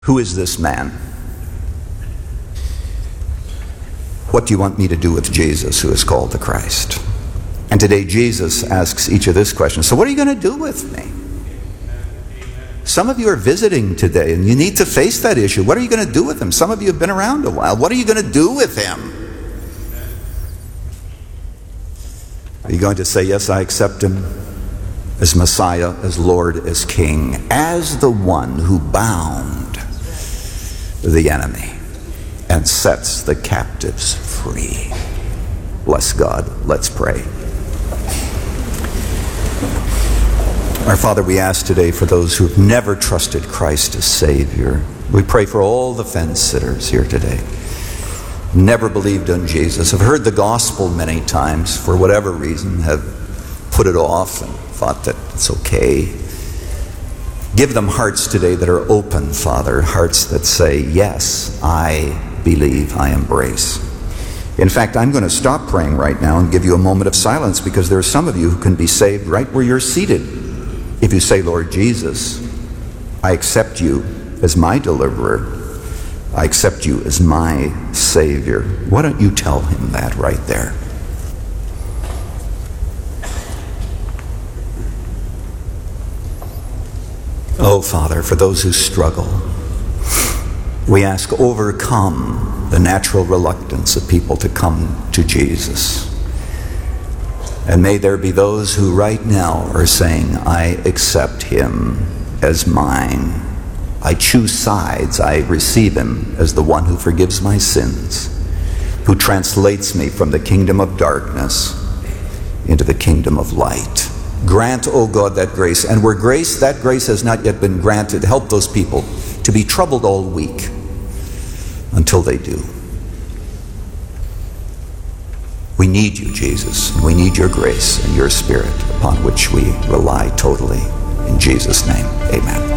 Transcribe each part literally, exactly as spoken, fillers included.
Who is this man? What do you want me to do with Jesus, who is called the Christ? And today Jesus asks each of this question. So what are you going to do with me? Some of you are visiting today, and you need to face that issue. What are you going to do with him? Some of you have been around a while. What are you going to do with him? Are you going to say, yes, I accept him as Messiah, as Lord, as King, as the one who bound the enemy and sets the captives free? Bless God. Let's pray. Our Father, we ask today for those who have never trusted Christ as Savior. We pray for all the fence sitters here today. Never believed in Jesus, have heard the gospel many times, for whatever reason, have put it off and thought that it's okay. Give them hearts today that are open, Father, hearts that say, yes, I believe, I embrace. In fact, I'm going to stop praying right now and give you a moment of silence, because there are some of you who can be saved right where you're seated. If you say, Lord Jesus, I accept you as my deliverer. I accept you as my Savior. Why don't you tell him that right there? Oh, Father, for those who struggle, we ask, overcome the natural reluctance of people to come to Jesus. And may there be those who right now are saying, I accept him as mine. I choose sides. I receive him as the one who forgives my sins, who translates me from the kingdom of darkness into the kingdom of light. Grant, O God, that grace. And where grace, that grace has not yet been granted, help those people to be troubled all week until they do. We need you, Jesus. We need your grace and your Spirit, upon which we rely totally. In Jesus' name, amen.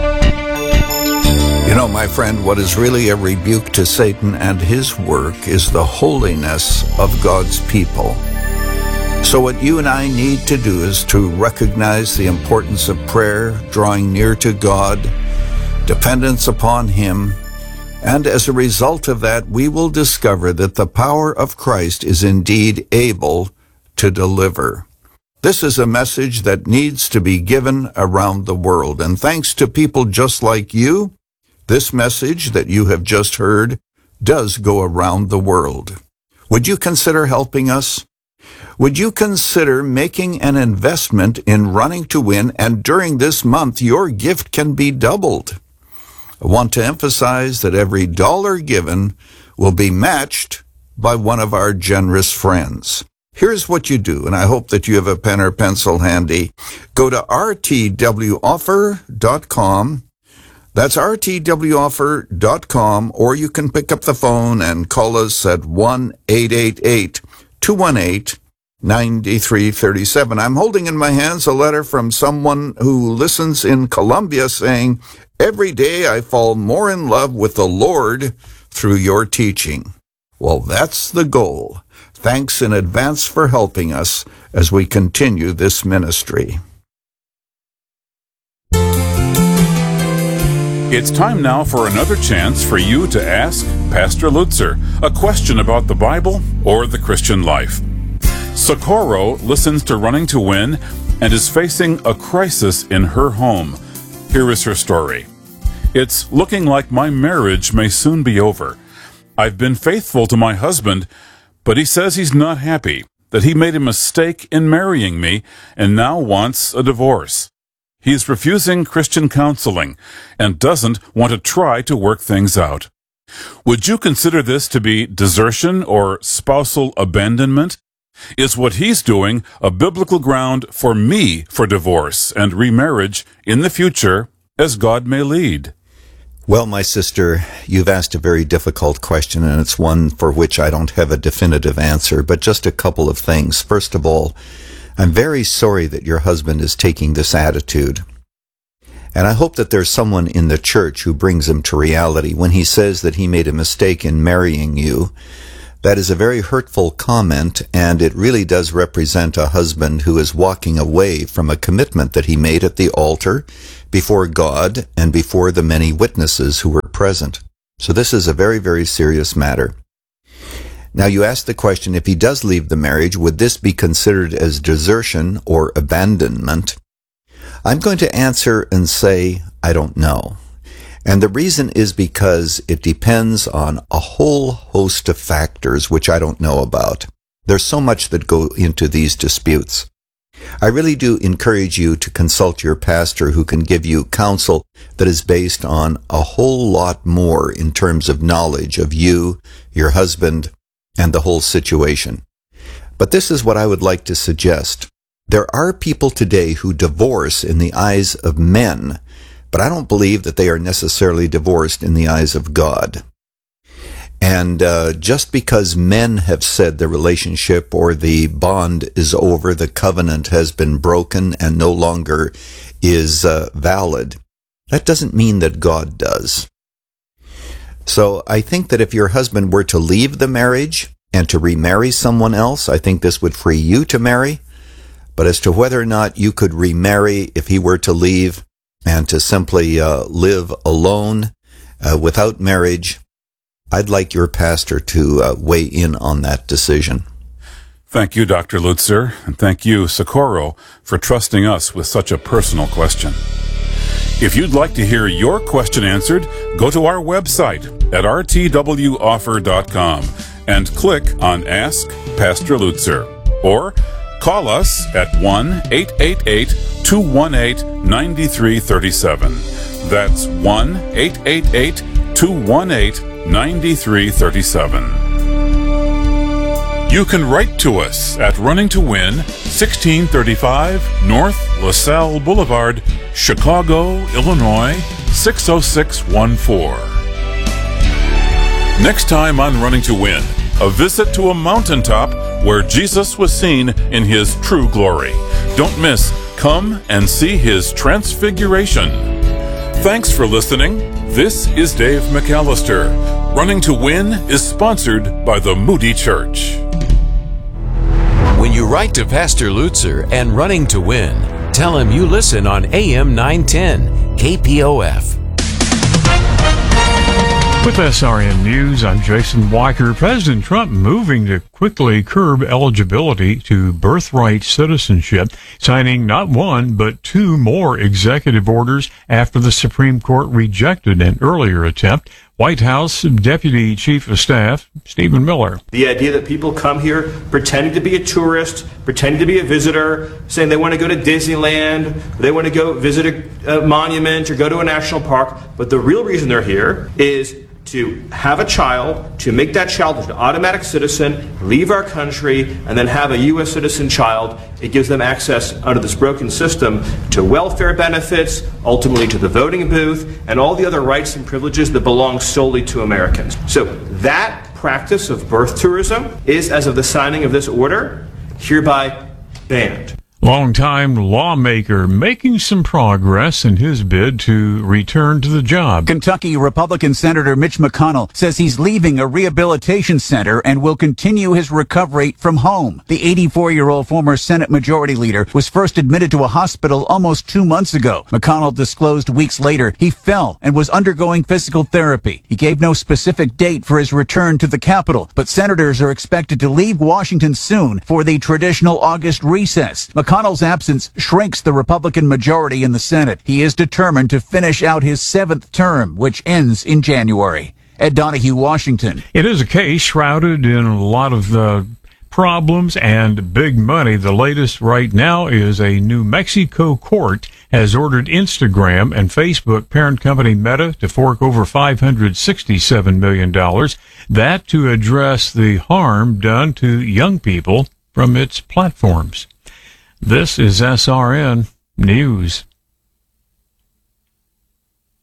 You know, my friend, what is really a rebuke to Satan and his work is the holiness of God's people. So what you and I need to do is to recognize the importance of prayer, drawing near to God, dependence upon him, and as a result of that, we will discover that the power of Christ is indeed able to deliver. This is a message that needs to be given around the world, and thanks to people just like you, this message that you have just heard does go around the world. Would you consider helping us? Would you consider making an investment in Running to Win, and during this month your gift can be doubled? I want to emphasize that every dollar given will be matched by one of our generous friends. Here's what you do, and I hope that you have a pen or pencil handy. Go to r t w offer dot com. That's r t w offer dot com, or you can pick up the phone and call us at one eight eight eight, two one eight, nine three three seven. I'm holding in my hands a letter from someone who listens in Colombia saying, every day I fall more in love with the Lord through your teaching. Well, that's the goal. Thanks in advance for helping us as we continue this ministry. It's time now for another chance for you to ask Pastor Lutzer a question about the Bible or the Christian life. Socorro listens to Running to Win and is facing a crisis in her home. Here is her story. It's looking like my marriage may soon be over. I've been faithful to my husband, but he says he's not happy, that he made a mistake in marrying me and now wants a divorce. He's refusing Christian counseling and doesn't want to try to work things out. Would you consider this to be desertion or spousal abandonment? Is what he's doing a biblical ground for me for divorce and remarriage in the future as God may lead? Well, my sister, you've asked a very difficult question, and it's one for which I don't have a definitive answer, but just a couple of things. First of all, I'm very sorry that your husband is taking this attitude. And I hope that there's someone in the church who brings him to reality when he says that he made a mistake in marrying you, That is a very hurtful comment, and it really does represent a husband who is walking away from a commitment that he made at the altar before God and before the many witnesses who were present. So this is a very, very serious matter. Now, you asked the question, if he does leave the marriage, would this be considered as desertion or abandonment? I'm going to answer and say, I don't know. And the reason is because it depends on a whole host of factors which I don't know about. There's so much that go into these disputes. I really do encourage you to consult your pastor who can give you counsel that is based on a whole lot more in terms of knowledge of you, your husband, and the whole situation. But this is what I would like to suggest. There are people today who divorce in the eyes of men, but I don't believe that they are necessarily divorced in the eyes of God. And uh, just because men have said the relationship or the bond is over, the covenant has been broken and no longer is uh, valid, that doesn't mean that God does. So I think that if your husband were to leave the marriage and to remarry someone else, I think this would free you to marry. But as to whether or not you could remarry if he were to leave and to simply uh, live alone uh, without marriage, I'd like your pastor to uh, weigh in on that decision. Thank you, Doctor Lutzer, and thank you, Socorro, for trusting us with such a personal question. If you'd like to hear your question answered, go to our website at r t w offer dot com and click on Ask Pastor Lutzer, or call us at one eight eight eight, two one eight, nine three three seven. That's one eight eight eight, two one eight, nine three three seven. You can write to us at Running to Win, sixteen thirty-five North LaSalle Boulevard, Chicago, Illinois, six oh six one four. Next time on Running to Win, a visit to a mountaintop where Jesus was seen in his true glory. Don't miss Come and See His Transfiguration. Thanks for listening. This is Dave McAllister. Running to Win is sponsored by the Moody Church. When you write to Pastor Lutzer and Running to Win, tell him you listen on A M nine ten K P O F. With S R N News, I'm Jason Weicker. President Trump moving to quickly curb eligibility to birthright citizenship, signing not one, but two more executive orders after the Supreme Court rejected an earlier attempt. White House Deputy Chief of Staff Stephen Miller. The idea that people come here pretending to be a tourist, pretending to be a visitor, saying they want to go to Disneyland, they want to go visit a, a monument or go to a national park, but the real reason they're here is to have a child, to make that child an automatic citizen, leave our country, and then have a U S citizen child. It gives them access under this broken system to welfare benefits, ultimately to the voting booth, and all the other rights and privileges that belong solely to Americans. So that practice of birth tourism is, as of the signing of this order, hereby banned. Longtime lawmaker making some progress in his bid to return to the job. Kentucky Republican Senator Mitch McConnell says he's leaving a rehabilitation center and will continue his recovery from home. The eighty-four-year-old former Senate Majority Leader was first admitted to a hospital almost two months ago. McConnell disclosed weeks later he fell and was undergoing physical therapy. He gave no specific date for his return to the Capitol, but senators are expected to leave Washington soon for the traditional August recess. McConnell's absence shrinks the Republican majority in the Senate. He is determined to finish out his seventh term, which ends in January. Ed Donahue, Washington. It is a case shrouded in a lot of the problems and big money. The latest right now is a New Mexico court has ordered Instagram and Facebook parent company Meta to fork over five hundred sixty-seven million dollars. That to address the harm done to young people from its platforms. This is S R N News.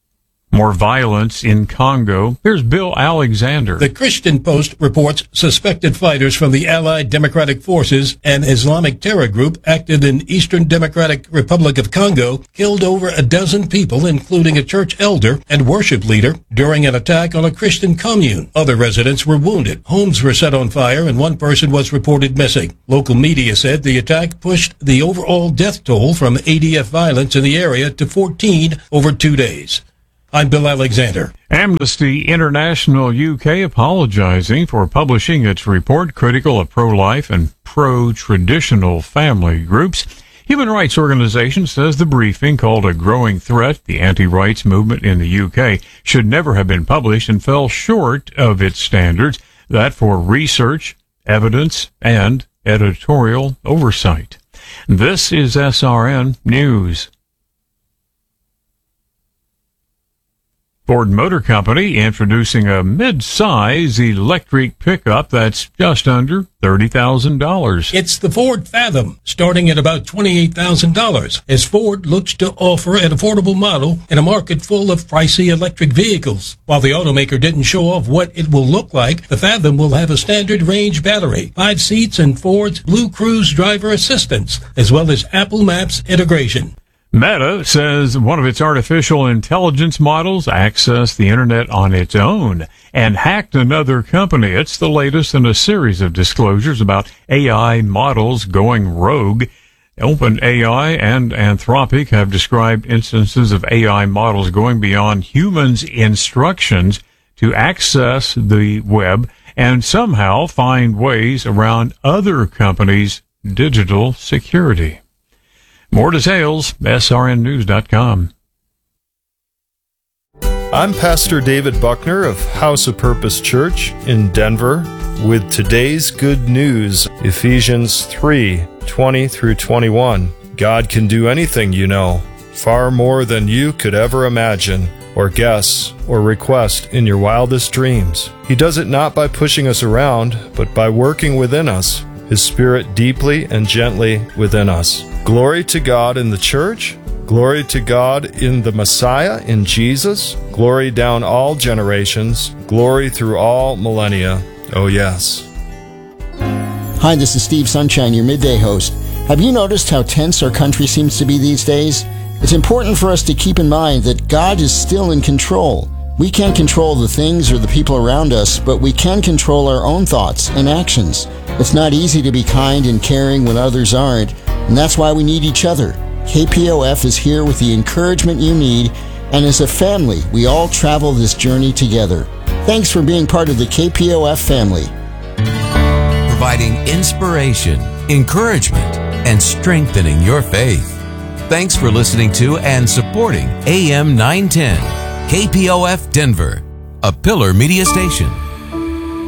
More violence in Congo. Here's Bill Alexander. The Christian Post reports suspected fighters from the Allied Democratic Forces, an Islamic terror group active in Eastern Democratic Republic of Congo, killed over a dozen people, including a church elder and worship leader, during an attack on a Christian commune. Other residents were wounded. Homes were set on fire, and one person was reported missing. Local media said the attack pushed the overall death toll from A D F violence in the area to fourteen over two days. I'm Bill Alexander. Amnesty International U K apologizing for publishing its report critical of pro-life and pro-traditional family groups. Human rights organization says the briefing, called A Growing Threat, the anti-rights movement in the U K, should never have been published and fell short of its standards, that for research, evidence, and editorial oversight. This is S R N News. Ford Motor Company introducing a mid-size electric pickup that's just under thirty thousand dollars. It's the Ford Fathom, starting at about twenty-eight thousand dollars, as Ford looks to offer an affordable model in a market full of pricey electric vehicles. While the automaker didn't show off what it will look like, the Fathom will have a standard range battery, five seats, and Ford's Blue Cruise driver assistance, as well as Apple Maps integration. Meta says one of its artificial intelligence models accessed the internet on its own and hacked another company. It's the latest in a series of disclosures about A I models going rogue. OpenAI and Anthropic have described instances of A I models going beyond humans' instructions to access the web and somehow find ways around other companies' digital security. More details, S R N news dot com. I'm Pastor David Buckner of House of Purpose Church in Denver with today's good news, Ephesians three twenty through twenty-one. God can do anything, you know, far more than you could ever imagine or guess or request in your wildest dreams. He does it not by pushing us around, but by working within us, His Spirit deeply and gently within us. Glory to God in the church. Glory to God in the Messiah, in Jesus. Glory down all generations. Glory through all millennia. Oh, yes. Hi, this is Steve Sunshine, your midday host. Have you noticed how tense our country seems to be these days? It's important for us to keep in mind that God is still in control. We can't control the things or the people around us, but we can control our own thoughts and actions. It's not easy to be kind and caring when others aren't, and that's why we need each other. K P O F is here with the encouragement you need, and as a family, we all travel this journey together. Thanks for being part of the K P O F family. Providing inspiration, encouragement, and strengthening your faith. Thanks for listening to and supporting A M nine ten, K P O F Denver, a Pillar Media Station.